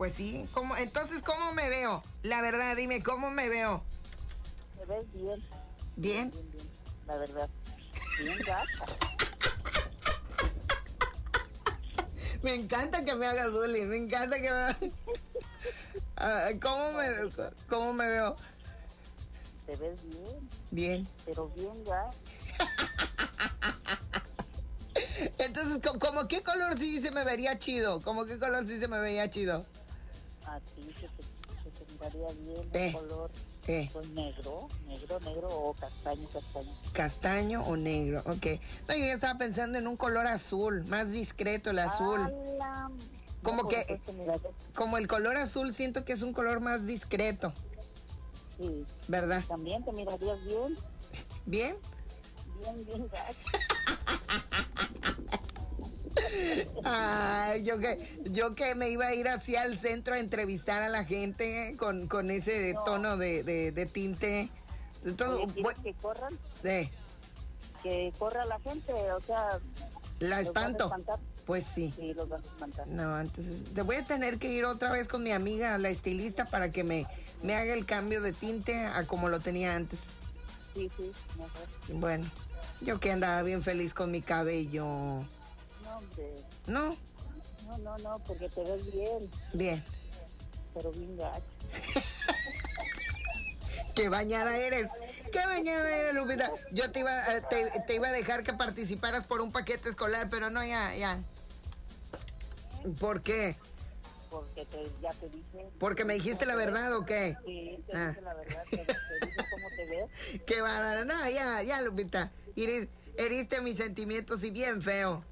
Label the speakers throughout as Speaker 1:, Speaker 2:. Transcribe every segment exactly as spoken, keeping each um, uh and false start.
Speaker 1: Pues sí, ¿cómo? Entonces, ¿cómo me veo? La verdad, dime, ¿cómo me veo?
Speaker 2: Te ves bien.
Speaker 1: ¿Bien?
Speaker 2: Bien, bien, la verdad. Bien gata.
Speaker 1: Me encanta que me hagas bullying, me encanta que me... Ah, ¿Cómo me, ¿Cómo me veo?
Speaker 2: Te ves bien.
Speaker 1: Bien.
Speaker 2: Pero bien gata.
Speaker 1: Entonces, ¿cómo qué color sí se me vería chido? ¿Cómo qué color sí se me vería chido?
Speaker 2: A ti se te, se te miraría bien
Speaker 1: Eh,
Speaker 2: el color.
Speaker 1: Eh.
Speaker 2: Pues negro, negro, negro o castaño, castaño.
Speaker 1: Castaño o negro, ok. No, yo ya estaba pensando en un color azul, más discreto el azul.
Speaker 2: ¡Ala!
Speaker 1: Como
Speaker 2: No,
Speaker 1: que,
Speaker 2: pues, pues, mira,
Speaker 1: como el color azul siento que es un color más discreto.
Speaker 2: sí.
Speaker 1: ¿Verdad?
Speaker 2: También te mirarías bien.
Speaker 1: ¿Bien?
Speaker 2: Bien, bien gacho.
Speaker 1: Ay, yo que, yo que me iba a ir hacia el centro a entrevistar a la gente con, con ese
Speaker 2: No.
Speaker 1: tono de, de, de tinte. Todo,
Speaker 2: Oye, ¿quieres que corran?
Speaker 1: Eh,
Speaker 2: Que corra la gente, o sea...
Speaker 1: ¿La espanto?
Speaker 2: ¿Los vas a espantar?
Speaker 1: Pues sí.
Speaker 2: Sí, los vas a espantar.
Speaker 1: No, entonces te voy a tener que ir otra vez con mi amiga, la estilista, para que me, me haga el cambio de tinte a como lo tenía antes.
Speaker 2: Sí, sí, mejor.
Speaker 1: Bueno, yo que andaba bien feliz con mi cabello.
Speaker 2: No, hombre.
Speaker 1: ¿No?
Speaker 2: No, no, no, porque te ves bien.
Speaker 1: Bien.
Speaker 2: Pero bien gacho.
Speaker 1: ¡Qué bañada eres! ¡Qué bañada eres, Lupita! Yo te iba, te, te iba a dejar que participaras por un paquete escolar, pero no, ya, ya. ¿Por qué?
Speaker 2: Porque te, ya te dije...
Speaker 1: ¿Porque me dijiste la verdad o qué?
Speaker 2: Sí, te
Speaker 1: Ah.
Speaker 2: dije la verdad, te, te dije cómo te ves.
Speaker 1: ¡Qué bárbara! No, ya, ya, Lupita. Heris, heriste mis sentimientos y bien feo.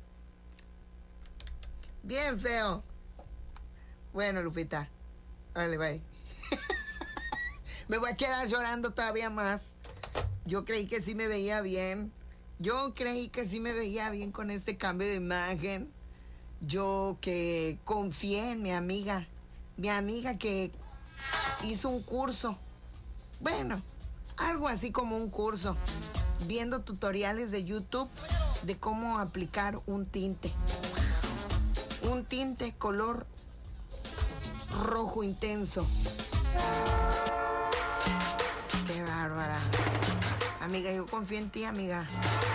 Speaker 1: Bien feo. Bueno, Lupita. Vale, bye. Me voy a quedar llorando todavía más. Yo creí que sí me veía bien. Yo creí que sí me veía bien con este cambio de imagen. Yo que confié en mi amiga. Mi amiga que hizo un curso. Bueno, algo así como un curso. Viendo tutoriales de YouTube de cómo aplicar un tinte. Un tinte color rojo intenso. Qué bárbara. Amiga, yo confío en ti, amiga.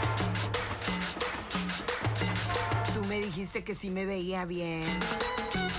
Speaker 1: Tú me dijiste que sí me veía bien.